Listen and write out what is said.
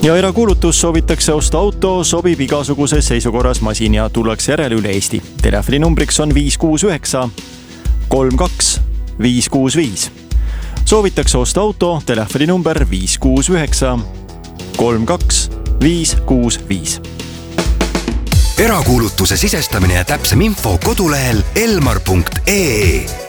Ja erakuulutus: soovitakse osta auto, sobib igasuguses seisukorras masin ja tullakse järele üle Eesti. Telefoninumbriks on 569 32 565. Soovitakse osta auto, telefoninumber 569 32 565. Erakuulutuse sisestamine ja täpsem info kodulehel elmar.ee.